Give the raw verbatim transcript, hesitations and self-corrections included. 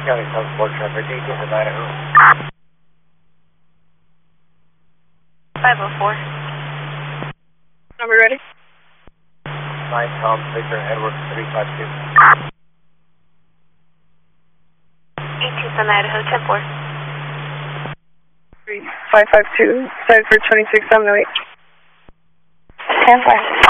County South Port traffic, eighteen in Idaho. five oh four. Number ready? nine Tom Victor Edward three five two. eighteen in Idaho, ten four. three five five two, side for twenty-six on the way. ten four.